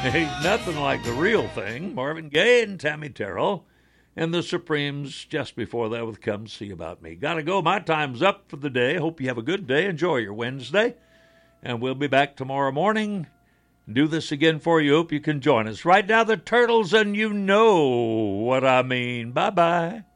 Ain't nothing like the real thing. Marvin Gaye and Tammy Terrell. And the Supremes just before that with Come See About Me. Gotta go. My time's up for the day. Hope you have a good day. Enjoy your Wednesday. And we'll be back tomorrow morning. Do this again for you. Hope you can join us. Right now, the Turtles, and you know what I mean. Bye-bye.